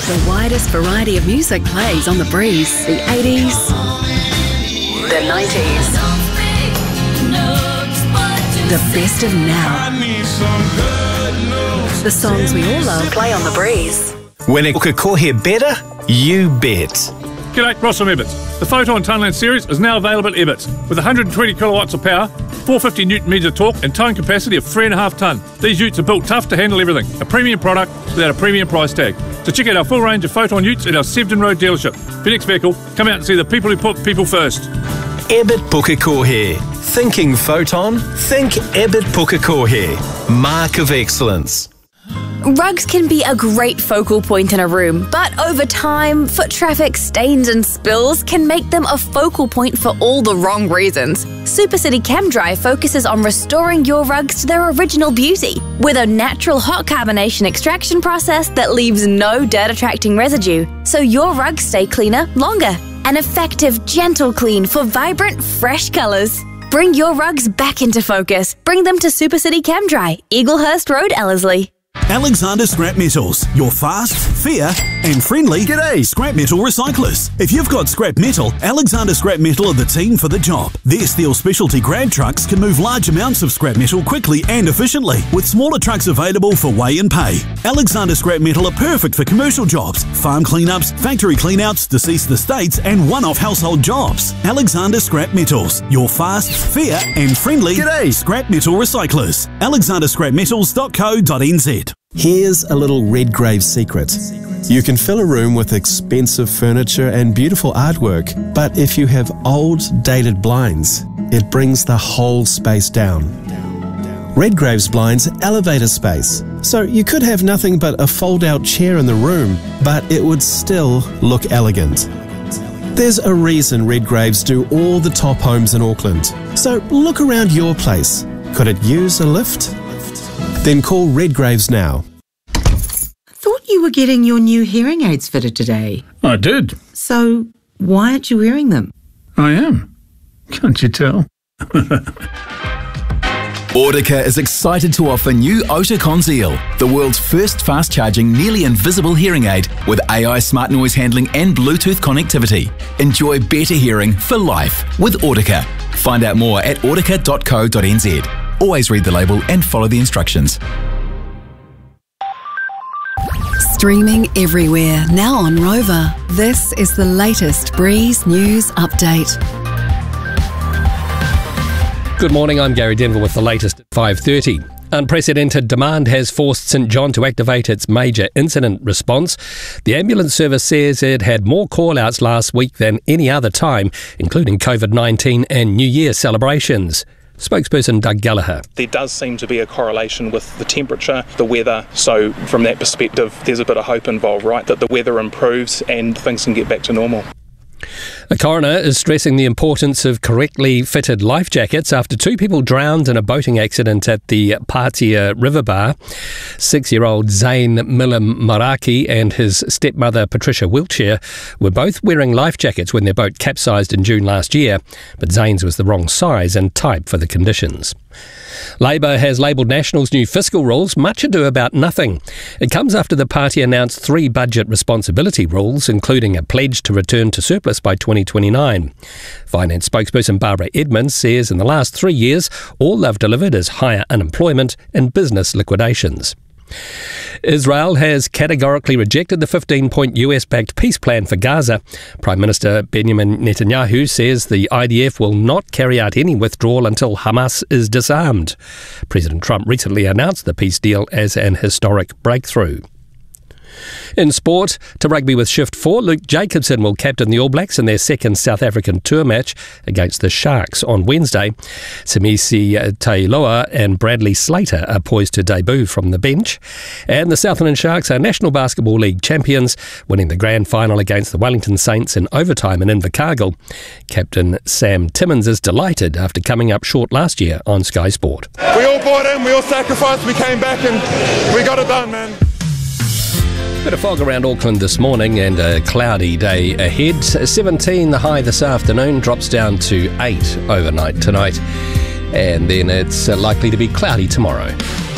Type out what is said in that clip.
The widest variety of music plays on The Breeze. The 80s, the 90s, the best of now. The songs we all love play on The Breeze. When it could call here better, you bet. G'day, Ross from Ebbets. The Photon Tunneland series is now available at Ebbets with 120 kilowatts of power, 450 newton metres of torque and towing capacity of 3.5 tonne. These utes are built tough to handle everything. A premium product without a premium price tag. So check out our full range of Photon utes at our Sevden Road dealership. For your next vehicle, come out and see the people who put people first. Ebbet Pukekohe. Thinking Photon? Think Ebbet Pukekohe. Mark of excellence. Rugs can be a great focal point in a room, but over time, foot traffic, stains and spills can make them a focal point for all the wrong reasons. SuperCity ChemDry focuses on restoring your rugs to their original beauty with a natural hot carbonation extraction process that leaves no dirt-attracting residue, so your rugs stay cleaner longer. An effective, gentle clean for vibrant, fresh colours. Bring your rugs back into focus. Bring them to SuperCity ChemDry, Eaglehurst Road, Ellerslie. Alexander Scrap Metals, your fast, fair and friendly scrap metal recyclers. If you've got scrap metal, Alexander Scrap Metal are the team for the job. Their steel specialty grab trucks can move large amounts of scrap metal quickly and efficiently, with smaller trucks available for weigh and pay. Alexander Scrap Metal are perfect for commercial jobs, farm cleanups, factory cleanouts, deceased estates and one-off household jobs. Alexander Scrap Metals, your fast, fair and friendly scrap metal recyclers. alexanderscrapmetals.co.nz. Here's a little Redgrave secret. You can fill a room with expensive furniture and beautiful artwork, but if you have old, dated blinds, it brings the whole space down. Redgrave's blinds elevate a space, so you could have nothing but a fold-out chair in the room, but it would still look elegant. There's a reason Redgraves do all the top homes in Auckland, so look around your place. Could it use a lift? Then call Redgraves now. Thought you were getting your new hearing aids fitted today. I did. So why aren't you wearing them? I am. Can't you tell? Audica is excited to offer new Ota Conceal, the world's first fast-charging, nearly invisible hearing aid with AI smart noise handling and Bluetooth connectivity. Enjoy better hearing for life with Audica. Find out more at audica.co.nz. Always read the label and follow the instructions. Streaming everywhere, now on Rover. This is the latest Breeze News Update. Good morning, I'm Gary Denver with the latest at 5:30. Unprecedented demand has forced St John to activate its major incident response. The ambulance service says it had more call-outs last week than any other time, including COVID-19 and New Year celebrations. Spokesperson Doug Gallagher. There does seem to be a correlation with the temperature, the weather, so from that perspective there's a bit of hope involved, right, that the weather improves and things can get back to normal. A coroner is stressing the importance of correctly fitted life jackets after two people drowned in a boating accident at the Patia River Bar. 6-year-old Zane Milam Maraki and his stepmother Patricia Wiltshire were both wearing life jackets when their boat capsized in June last year, but Zane's was the wrong size and type for the conditions. Labor has labelled National's new fiscal rules much ado about nothing. It comes after the party announced 3 budget responsibility rules, including a pledge to return to surplus by 2029. Finance spokesperson Barbara Edmonds says in the last 3 years, all they've delivered is higher unemployment and business liquidations. Israel has categorically rejected the 15-point US-backed peace plan for Gaza. Prime Minister Benjamin Netanyahu says the IDF will not carry out any withdrawal until Hamas is disarmed. President Trump recently announced the peace deal as an historic breakthrough. In sport, to rugby with Shift 4, Luke Jacobson will captain the All Blacks in their second South African tour match against the Sharks on Wednesday. Semisi Tailoa and Bradley Slater are poised to debut from the bench. And the Southland Sharks are National Basketball League champions, winning the grand final against the Wellington Saints in overtime in Invercargill. Captain Sam Timmins is delighted after coming up short last year on Sky Sport. We all bought in, we all sacrificed, we came back and we got it done, man. Bit of fog around Auckland this morning and a cloudy day ahead. 17 the high this afternoon, drops down to 8 overnight tonight. And then it's likely to be cloudy tomorrow.